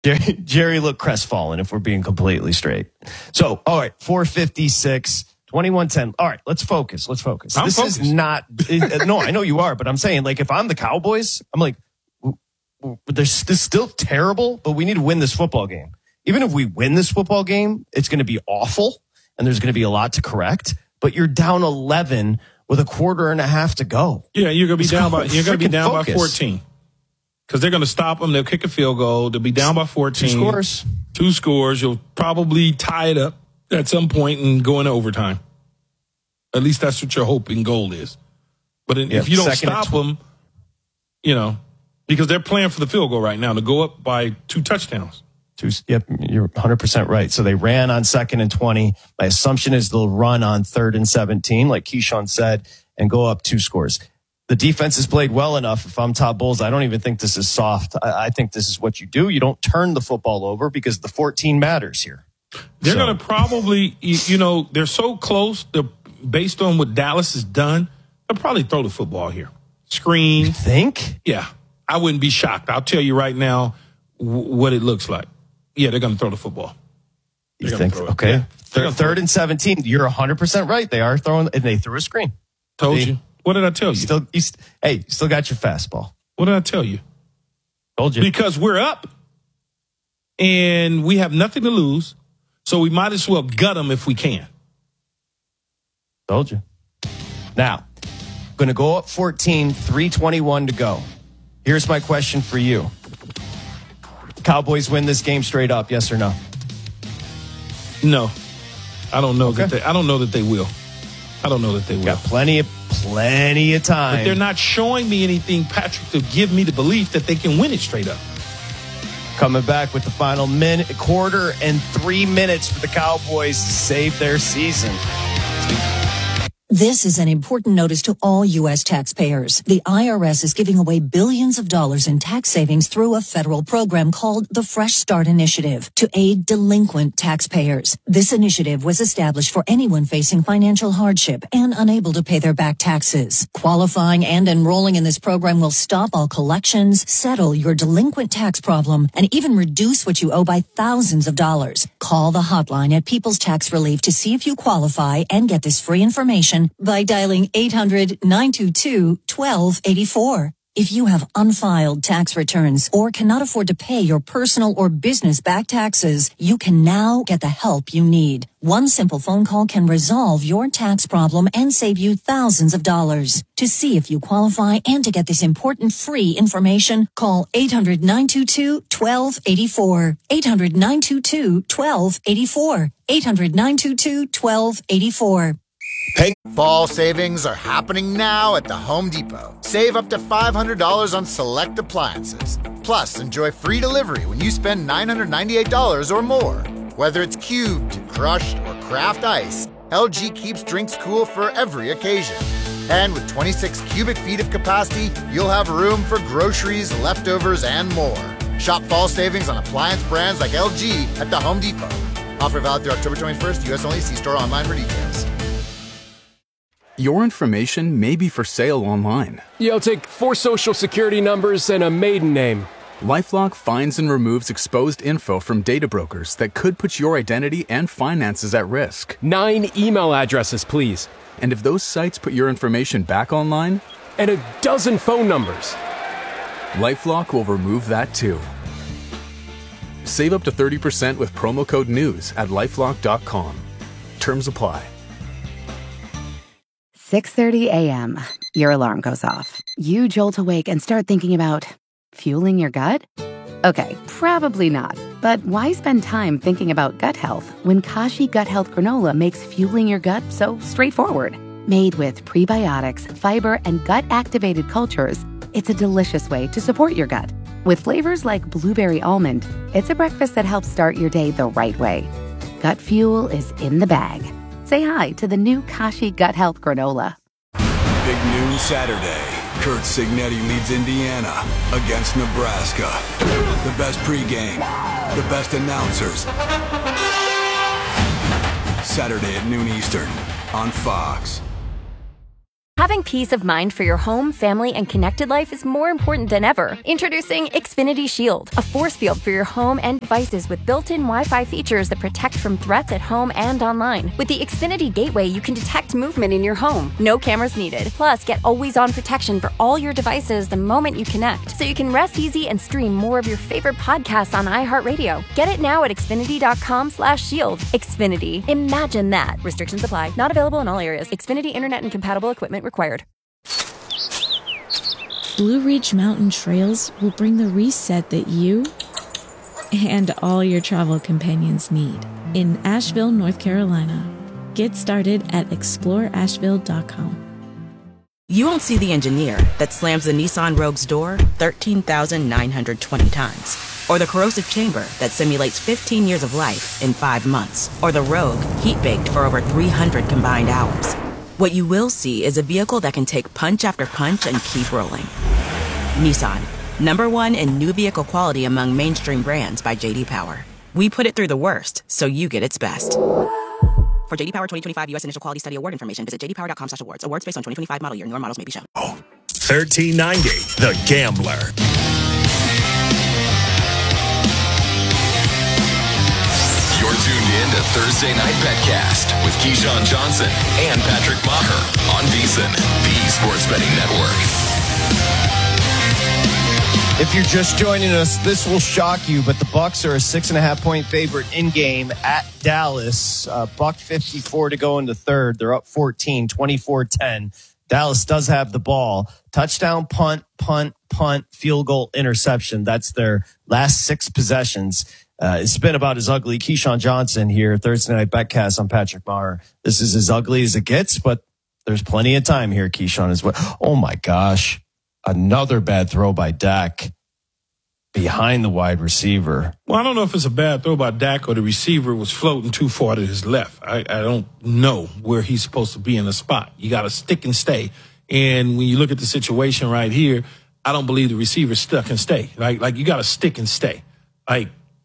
Jerry looked crestfallen, if we're being completely straight. So, all right, 456, 21-10. All right, let's focus. I'm this focused. Is not, no, I know you are, but I'm saying, like, if I'm the Cowboys, I'm like, this is still terrible, but we need to win this football game. Even if we win this football game, it's going to be awful, and there's going to be a lot to correct, but you're down 11 with a quarter and a half to go. Yeah, you're going to be down by focus. 14. Because they're going to stop them. They'll kick a field goal. They'll be down by 14. Two scores. You'll probably tie it up at some point and go into overtime. At least that's what your hope and goal is. But if you don't stop them, because they're playing for the field goal right now to go up by 2 touchdowns. Yep, you're 100% right. So they ran on 2nd and 20. My assumption is they'll run on 3rd and 17, like Keyshawn said, and go up 2 scores. The defense has played well enough. If I'm Todd Bowles, I don't even think this is soft. I think this is what you do. You don't turn the football over because the 14 matters here. They're going to probably, they're so close. They're based on what Dallas has done. They'll probably throw the football here. Screen. You think? Yeah. I wouldn't be shocked. I'll tell you right now what it looks like. Yeah, they're going to throw the football. You think? Okay. Yeah. 3rd and 17. You're 100% right. They are throwing, and they threw a screen. Told you. What did I tell you? You still got your fastball. What did I tell you? Told you. Because we're up and we have nothing to lose, so we might as well gut them if we can. Told you. Now, going to go up 14, 3:21 to go. Here's my question for you. Cowboys win this game straight up, yes or no? No. I don't know that they will. Got plenty of time. But they're not showing me anything, Patrick, to give me the belief that they can win it straight up. Coming back with the final quarter and 3 minutes for the Cowboys to save their season. This is an important notice to all U.S. taxpayers. The IRS is giving away billions of dollars in tax savings through a federal program called the Fresh Start Initiative to aid delinquent taxpayers. This initiative was established for anyone facing financial hardship and unable to pay their back taxes. Qualifying and enrolling in this program will stop all collections, settle your delinquent tax problem, and even reduce what you owe by thousands of dollars. Call the hotline at People's Tax Relief to see if you qualify and get this free information by dialing 800-922-1284. If you have unfiled tax returns or cannot afford to pay your personal or business back taxes, you can now get the help you need. One simple phone call can resolve your tax problem and save you thousands of dollars. To see if you qualify and to get this important free information, call 800-922-1284. 800-922-1284. 800-922-1284. Fall savings are happening now at the Home Depot. Save up to $500 on select appliances. Plus, enjoy free delivery when you spend $998 or more. Whether it's cubed, crushed, or craft ice, LG keeps drinks cool for every occasion. And with 26 cubic feet of capacity, you'll have room for groceries, leftovers, and more. Shop fall savings on appliance brands like LG at the Home Depot. Offer valid through October 21st, U.S. only. See store online for details. Your information may be for sale online. I'll take 4 social security numbers and a maiden name. LifeLock finds and removes exposed info from data brokers that could put your identity and finances at risk. 9 email addresses, please. And if those sites put your information back online? And a dozen phone numbers. LifeLock will remove that too. Save up to 30% with promo code NEWS at LifeLock.com. Terms apply. 6:30 a.m. Your alarm goes off. You jolt awake and start thinking about fueling your gut? Okay, probably not. But why spend time thinking about gut health when Kashi Gut Health Granola makes fueling your gut so straightforward? Made with prebiotics, fiber, and gut-activated cultures, it's a delicious way to support your gut. With flavors like blueberry almond, it's a breakfast that helps start your day the right way. Gut fuel is in the bag. Say hi to the new Kashi Gut Health Granola. Big noon Saturday. Kurt Signetti leads Indiana against Nebraska. The best pregame, the best announcers. Saturday at noon Eastern on Fox. Having peace of mind for your home, family, and connected life is more important than ever. Introducing Xfinity Shield, a force field for your home and devices with built-in Wi-Fi features that protect from threats at home and online. With the Xfinity Gateway, you can detect movement in your home. No cameras needed. Plus, get always-on protection for all your devices the moment you connect, so you can rest easy and stream more of your favorite podcasts on iHeartRadio. Get it now at Xfinity.com/shield. Xfinity. Imagine that. Restrictions apply. Not available in all areas. Xfinity Internet and compatible equipment required. Blue Ridge Mountain Trails will bring the reset that you and all your travel companions need in Asheville, North Carolina. Get started at exploreasheville.com. You won't see the engineer that slams the Nissan Rogue's door 13,920 times. Or the corrosive chamber that simulates 15 years of life in 5 months. Or the Rogue heat-baked for over 300 combined hours. What you will see is a vehicle that can take punch after punch and keep rolling. Nissan, #1 in new vehicle quality among mainstream brands by J.D. Power. We put it through the worst, so you get its best. For J.D. Power 2025 U.S. Initial Quality Study Award information, visit jdpower.com/awards. Awards based on 2025 model year. Newer models may be shown. 1390, The Gambler. You're tuned in to Thursday Night Betcast with Keyshawn Johnson and Patrick Maher on VSiN, the Sports Betting Network. If you're just joining us, this will shock you, but the Bucs are a 6.5-point favorite in game at Dallas. $1.54 to go in the third. They're up 14, 24-10. Dallas does have the ball. Touchdown, punt, field goal, interception. That's their last 6 possessions. It's been about as ugly. Keyshawn Johnson here, Thursday Night Betcast. I'm Patrick Maher. This is as ugly as it gets, but there's plenty of time here, Keyshawn, as well. Oh, my gosh. Another bad throw by Dak behind the wide receiver. Well, I don't know if it's a bad throw by Dak or the receiver was floating too far to his left. I don't know where he's supposed to be in the spot. You got to stick and stay. And when you look at the situation right here, I don't believe the receiver stuck and stay. Like you got to stick and stay. Like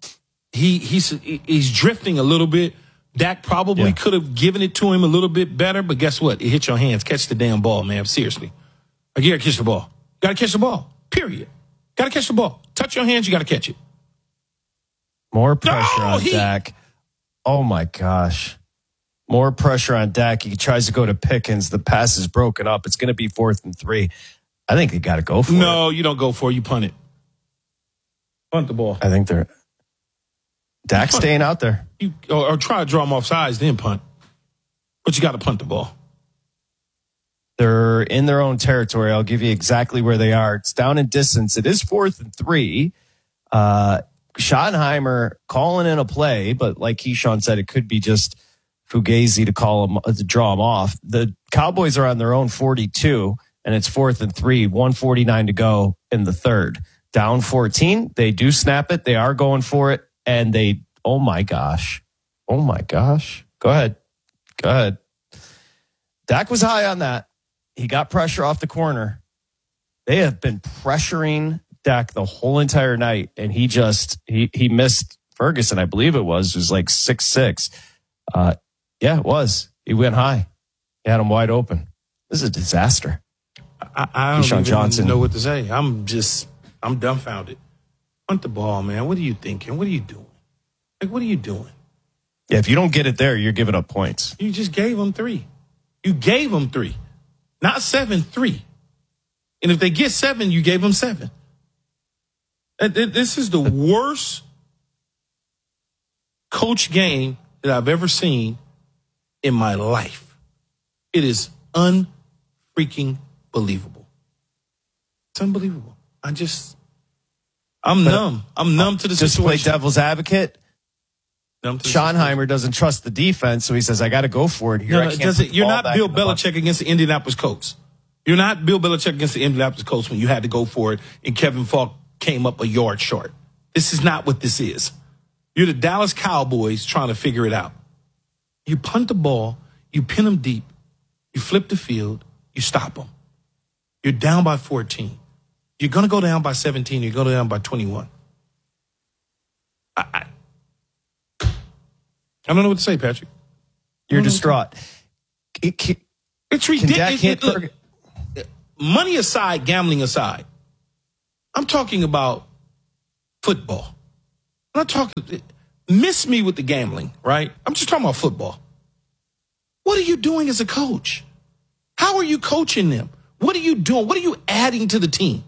he's drifting a little bit. Dak probably could have given it to him a little bit better, but guess what? It hit your hands. Catch the damn ball, man. Seriously. Like, you got to catch the ball. Got to catch the ball. Period. Got to catch the ball. Touch your hands, you got to catch it. More pressure on Dak. Oh, my gosh. More pressure on Dak. He tries to go to Pickens. The pass is broken up. It's going to be 4th and 3. I think they got to go for it. No, you don't go for it. You punt it. Punt the ball. I think they're... Dak's staying out there. Or try to draw him off sides, then punt. But you got to punt the ball. They're in their own territory. I'll give you exactly where they are. It's down in distance. It is 4th and 3. Schottenheimer calling in a play, but like Keyshawn said, it could be just Fugazi to draw him off. The Cowboys are on their own 42, and it's 4th and 3, 1:49 to go in the third. Down 14. They do snap it. They are going for it, and they, oh my gosh. Go ahead. Dak was high on that. He got pressure off the corner. They have been pressuring Dak the whole entire night, and he missed Ferguson, I believe it was like 6'6". Yeah, it was. He went high. He had him wide open. This is a disaster. I don't even know what to say. I'm dumbfounded. Punt the ball, man. What are you thinking? What are you doing? Like, what are you doing? Yeah, if you don't get it there, you're giving up points. You just gave them 3. You gave them 3. Not 7, 3. And if they get 7, you gave them 7. This is the worst coach game that I've ever seen in my life. It is unfreaking believable. It's unbelievable. I'm numb. I'm numb to the situation. Just play devil's advocate. Schottenheimer doesn't trust the defense, so he says, I got to go for it here. You're not Bill Belichick against the Indianapolis Colts. You're not Bill Belichick against the Indianapolis Colts when you had to go for it and Kevin Falk came up a yard short. This is not what this is. You're the Dallas Cowboys trying to figure it out. You punt the ball, you pin them deep, you flip the field, you stop them. You're down by 14. You're going to go down by 17. You're going to go down by 21. I don't know what to say, Patrick. You're distraught. It's ridiculous. money aside, gambling aside, I'm talking about football. I'm not talking, miss me with the gambling, right? I'm just talking about football. What are you doing as a coach? How are you coaching them? What are you doing? What are you adding to the team?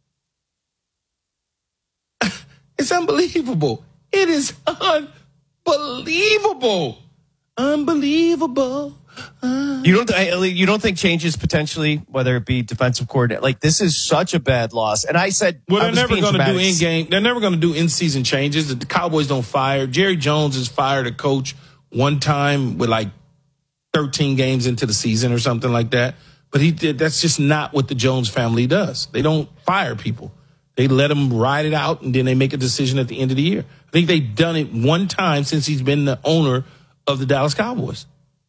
It's unbelievable. It is unbelievable. Unbelievable. You don't think changes potentially, whether it be defensive coordinator, like this is such a bad loss. And I said, well, they're never going to do in-game. They're never going to do in-season changes. The Cowboys don't fire. Jerry Jones has fired a coach one time with like 13 games into the season or something like that. But that's just not what the Jones family does. They don't fire people. They let them ride it out, and then they make a decision at the end of the year. I think they've done it one time since he's been the owner of the Dallas Cowboys.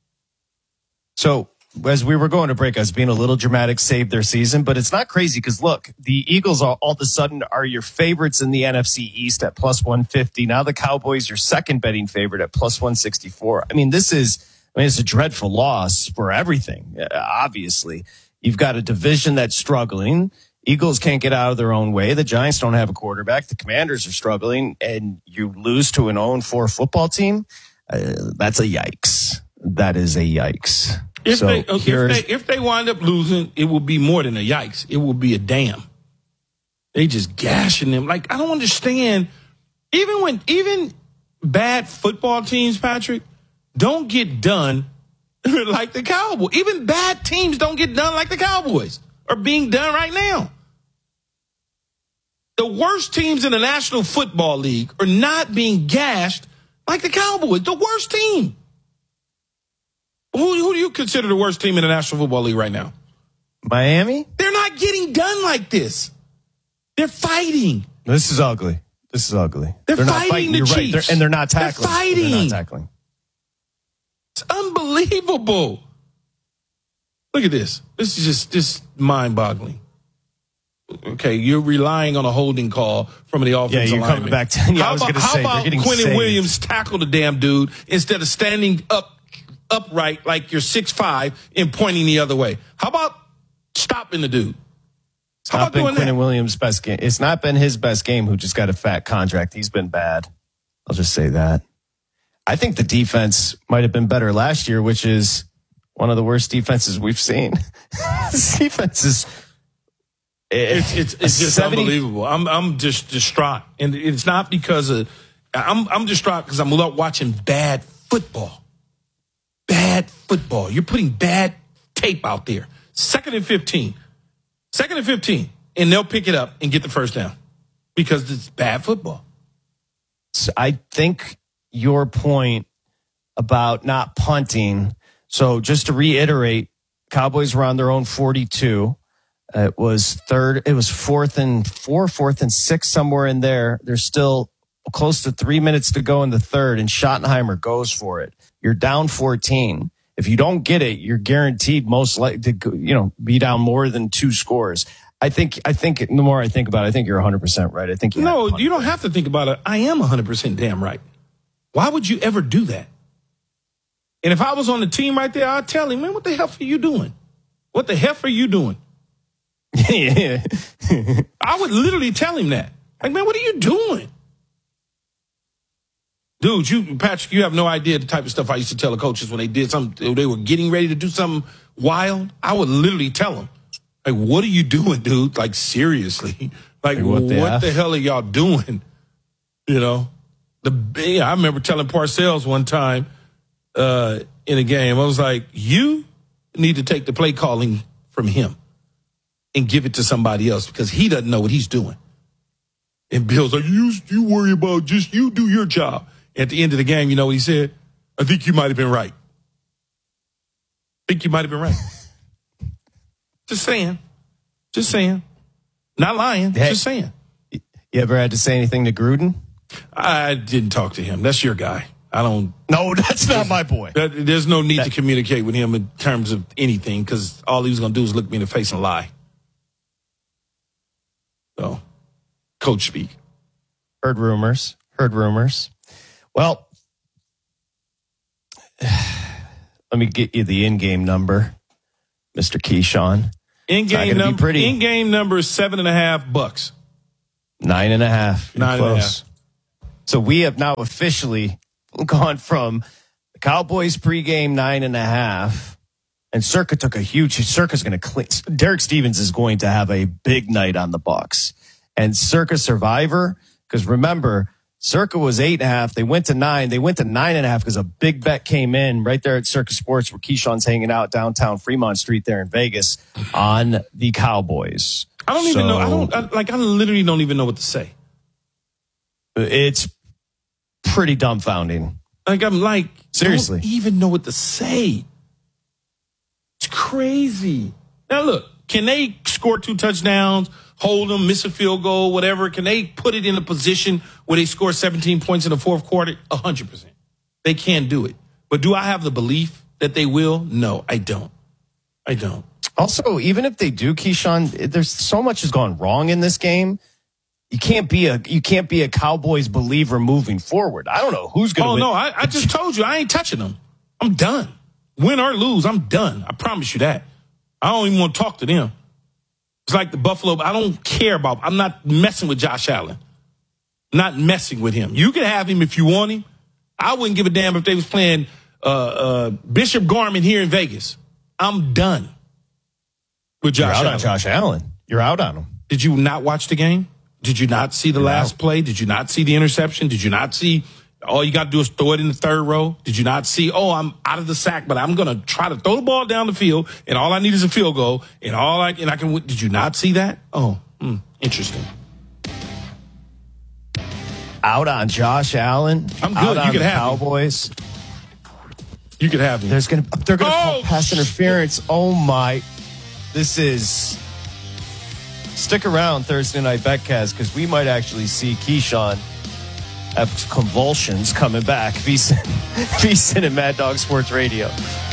So as we were going to break, I was being a little dramatic, save their season, but it's not crazy because look, the Eagles all of a sudden are your favorites in the NFC East at plus 150. Now the Cowboys, your second betting favorite at plus 164. It's a dreadful loss for everything. Obviously, you've got a division that's struggling. Eagles can't get out of their own way. The Giants don't have a quarterback. The Commanders are struggling, and you lose to an 0-4 football team. That's a yikes. That is a yikes. If they wind up losing, it will be more than a yikes. It will be a damn. They just gashing them. Like, I don't understand. Even bad football teams, Patrick, don't get done like the Cowboys. Even bad teams don't get done like the Cowboys are being done right now. The worst teams in the National Football League are not being gashed like the Cowboys. The worst team. Who do you consider the worst team in the National Football League right now? Miami? They're not getting done like this. They're fighting. This is ugly. They're not fighting the Chiefs. Right. And they're not tackling. They're fighting. They're not tackling. It's unbelievable. Look at this. This is just mind-boggling. Okay, you're relying on a holding call from the offensive lineman. Coming back to. Yeah, how about Quentin Williams tackle the damn dude instead of standing upright like you're 6'5" and pointing the other way? How about stopping the dude? It's not been Quentin Williams' best game. It's not been his best game. Who just got a fat contract. He's been bad. I'll just say that. I think the defense might have been better last year, which is one of the worst defenses we've seen. This defense is. It's just unbelievable. I'm just distraught, and it's not because of. I'm distraught because I'm watching bad football. Bad football. You're putting bad tape out there. 2nd and 15. 2nd and 15, and they'll pick it up and get the first down because it's bad football. So I think your point about not punting. So just to reiterate, Cowboys were on their own 42. It was 4th and 4, 4th and 6, somewhere in there. There's still close to 3 minutes to go in the third, and Schottenheimer goes for it. You're down 14. If you don't get it, you're guaranteed most likely to, be down more than 2 scores. I think the more I think about it, I think you're 100% right. I think you don't have to think about it. I am 100% damn right. Why would you ever do that? And if I was on the team right there, I'd tell him, man, what the hell are you doing? What the hell are you doing? Yeah. I would literally tell him that. Like, man, what are you doing? Dude, Patrick, you have no idea the type of stuff I used to tell the coaches when they did something, they were getting ready to do something wild. I would literally tell them, like, what are you doing, dude? Like, seriously. Like what the hell are y'all doing? I remember telling Parcells one time in a game, I was like, you need to take the play calling from him and give it to somebody else because he doesn't know what he's doing. And Bill's like, you worry about just you do your job. At the end of the game, you know what he said? I think you might have been right. Just saying. Not lying. Just saying. You ever had to say anything to Gruden? I didn't talk to him. That's your guy. No, that's not my boy. There's no need to communicate with him in terms of anything because all he was going to do is look me in the face and lie. So, coach speak. Heard rumors. Well, let me get you the in-game number, Mr. Keyshawn. In-game number is $7.5. $9.5. 9.5. So we have now officially gone from the Cowboys pregame 9.5, and Circa took a huge. Circa's going to clean. Derek Stevens is going to have a big night on the Bucs, and Circa Survivor, because remember, Circa was 8.5. They went to 9. They went to 9.5 because a big bet came in right there at Circa Sports, where Keyshawn's hanging out downtown Fremont Street there in Vegas on the Cowboys. I don't even know. I literally don't even know what to say. It's pretty dumbfounding. Seriously, I don't even know what to say. It's crazy. Now look, can they score 2 touchdowns, hold them, miss a field goal, whatever? Can they put it in a position where they score 17 points in the fourth quarter? 100%. They can do it. But do I have the belief that they will? No, I don't. Also, even if they do, Keyshawn, there's so much has gone wrong in this game. You can't be a Cowboys believer moving forward. I don't know who's going to win. Oh, no, I just told you I ain't touching them. I'm done. Win or lose, I'm done. I promise you that. I don't even want to talk to them. It's like the Buffalo. I don't care about. I'm not messing with Josh Allen. Not messing with him. You can have him if you want him. I wouldn't give a damn if they was playing Bishop Garmin here in Vegas. I'm done with Josh Allen. You're out on Josh Allen. You're out on him. Did you not watch the game? Did you not see the last play? Did you not see the interception? Did you not see all you got to do is throw it in the third row? Did you not see, I'm out of the sack, but I'm going to try to throw the ball down the field, and all I need is a field goal, and I can. Did you not see that? Interesting. Out on Josh Allen. I'm good. You can have Cowboys. You could have him. They're going to call pass interference. Oh my! This is. Stick around Thursday Night Betcast, because we might actually see Keyshawn have convulsions coming back. VSiN and Mad Dog Sports Radio.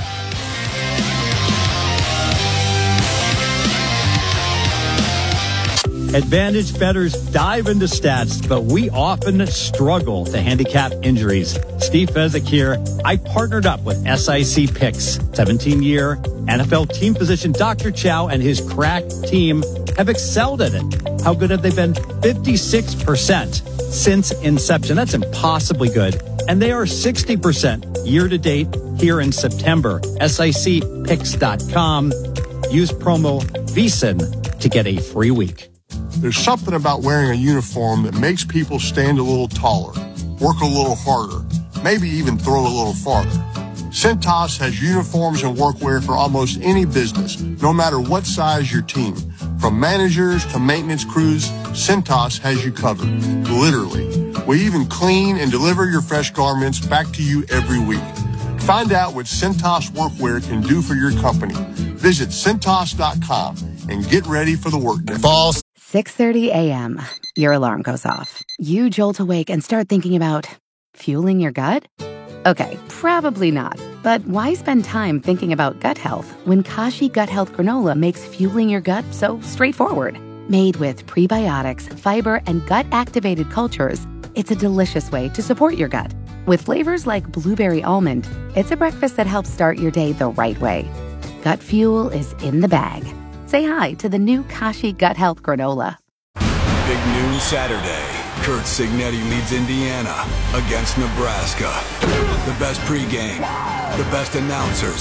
Advantage bettors dive into stats, but we often struggle to handicap injuries. Steve Fezzik here. I partnered up with SIC Picks. 17-year NFL team physician Dr. Chow and his crack team have excelled at it. How good have they been? 56% since inception. That's impossibly good. And they are 60% year to date here in September. SICPicks.com. Use promo VSiN to get a free week. There's something about wearing a uniform that makes people stand a little taller, work a little harder, maybe even throw a little farther. Cintas has uniforms and workwear for almost any business, no matter what size your team. From managers to maintenance crews, Cintas has you covered. Literally. We even clean and deliver your fresh garments back to you every week. Find out what Cintas workwear can do for your company. Visit Cintas.com and get ready for the workday. 6:30 a.m. Your alarm goes off. You jolt awake and start thinking about fueling your gut? Okay, probably not. But why spend time thinking about gut health when Kashi Gut Health Granola makes fueling your gut so straightforward? Made with prebiotics, fiber, and gut-activated cultures, it's a delicious way to support your gut. With flavors like blueberry almond, it's a breakfast that helps start your day the right way. Gut fuel is in the bag. Say hi to the new Kashi Gut Health Granola. Big noon Saturday. Curt Cignetti leads Indiana against Nebraska. The best pregame, the best announcers.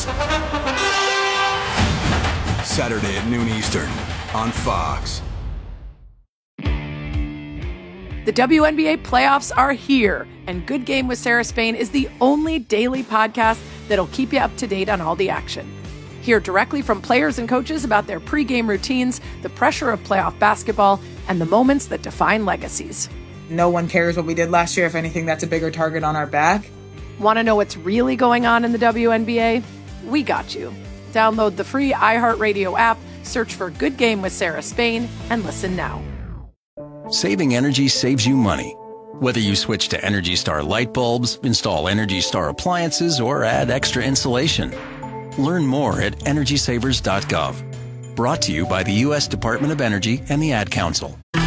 Saturday at noon Eastern on Fox. The WNBA playoffs are here, and Good Game with Sarah Spain is the only daily podcast that'll keep you up to date on all the action. Hear directly from players and coaches about their pregame routines, the pressure of playoff basketball, and the moments that define legacies. No one cares what we did last year. If anything, that's a bigger target on our back. Want to know what's really going on in the WNBA? We got you. Download the free iHeartRadio app, search for Good Game with Sarah Spain, and listen now. Saving energy saves you money. Whether you switch to Energy Star light bulbs, install Energy Star appliances, or add extra insulation. Learn more at EnergySavers.gov. Brought to you by the U.S. Department of Energy and the Ad Council.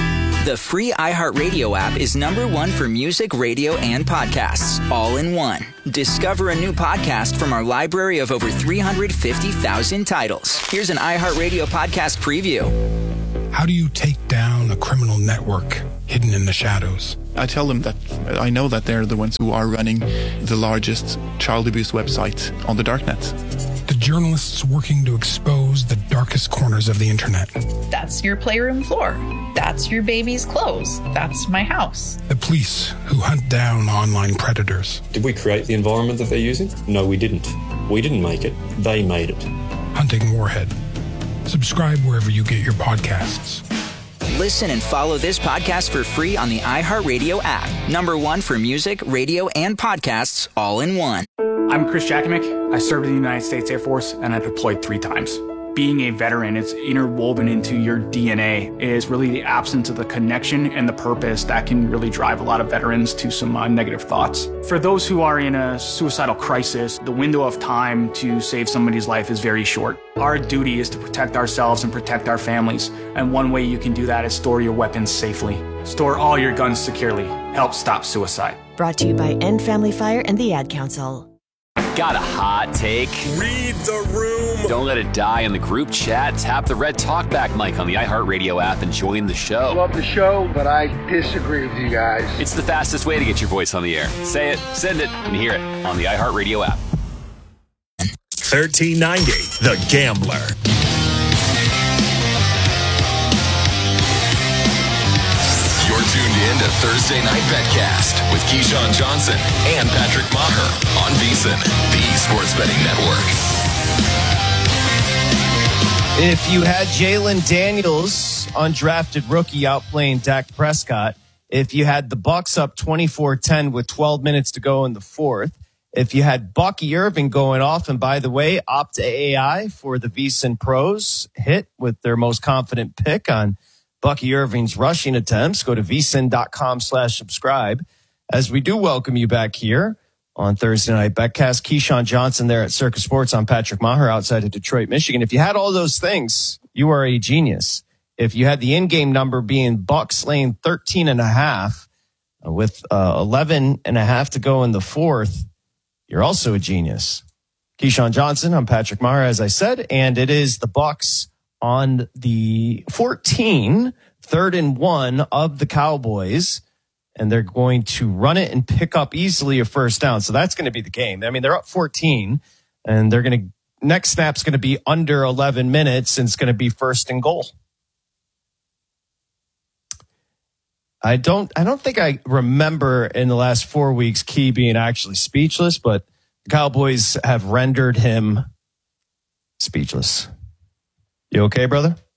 The free iHeartRadio app is #1 for music, radio, and podcasts, all in one. Discover a new podcast from our library of over 350,000 titles. Here's an iHeartRadio podcast preview. How do you take down a criminal network hidden in the shadows? I tell them that I know that they're the ones who are running the largest child abuse website on the darknet. The journalists working to expose the darkest corners of the internet. That's your playroom floor. That's your baby's clothes. That's my house. The police who hunt down online predators. Did we create the environment that they're using? No, we didn't. We didn't make it. They made it. Hunting Warhead. Subscribe wherever you get your podcasts. Listen and follow this podcast for free on the iHeartRadio app. #1 for music, radio, and podcasts, all in one. I'm Chris Jakimick. I served in the United States Air Force, and I deployed 3 times. Being a veteran, it's interwoven into your DNA. It is really the absence of the connection and the purpose that can really drive a lot of veterans to some negative thoughts. For those who are in a suicidal crisis, the window of time to save somebody's life is very short. Our duty is to protect ourselves and protect our families. And one way you can do that is store your weapons safely. Store all your guns securely. Help stop suicide. Brought to you by End Family Fire and the Ad Council. Got a hot take? Read the room. Don't let it die in the group chat. Tap the red talkback mic on the iHeartRadio app and join the show. Love the show, but I disagree with you guys. It's the fastest way to get your voice on the air. Say it, send it, and hear it on the iHeartRadio app. 1390, The Gambler. You're tuned in to Thursday Night Betcast with Keyshawn Johnson and Patrick Maher on VSiN, the Sports Betting Network. If you had Jalen Daniels, undrafted rookie, outplaying Dak Prescott, if you had the Bucs up 24-10 with 12 minutes to go in the fourth, if you had Bucky Irving going off, and by the way, Opta AI for the VSiN pros hit with their most confident pick on Bucky Irving's rushing attempts. Go to vsin.com/subscribe. As we do welcome you back here on Thursday Night Betcast. Keyshawn Johnson there at Circus Sports. I'm Patrick Maher outside of Detroit, Michigan. If you had all those things, you are a genius. If you had the in-game number being Bucs laying 13.5 with 11.5 to go in the fourth, you're also a genius. Keyshawn Johnson, I'm Patrick Maher, as I said, and it is the Bucs on the 14, 3rd and 1 of the Cowboys, and they're going to run it and pick up easily a first down. So that's going to be the game. I mean, they're up 14, and they're going to next snap's going to be under 11 minutes, and it's going to be 1st and goal. I don't think I remember in the last 4 weeks Key being actually speechless, but the Cowboys have rendered him speechless. You okay, brother?